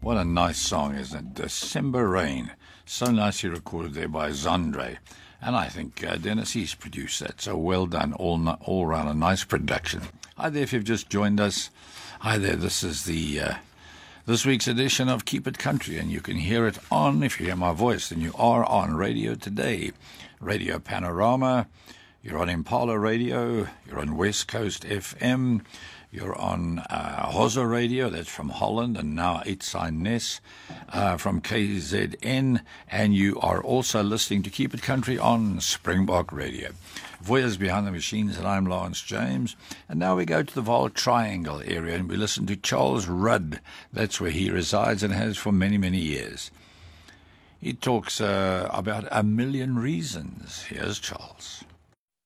What a nice song, isn't it? December Rain. So nicely recorded there by Zandre. And I think Dennis East produced that. So well done, all round a nice production. Hi there, if you've just joined us. Hi there, this is this week's edition of Keep It Country, and you can hear it on, if you hear my voice, then you are on Radio Today, Radio Panorama, you're on Impala Radio, you're on West Coast FM, you're on Hoza Radio, that's from Holland, and now Uitsign from KZN, and you are also listening to Keep It Country on Springbok Radio. Voyeurs behind the machines, and I'm Lawrence James. And now we go to the Vaal Triangle area, and we listen to Charles Rudd. That's where he resides and has for many, many years. He talks about a million reasons. Here's Charles.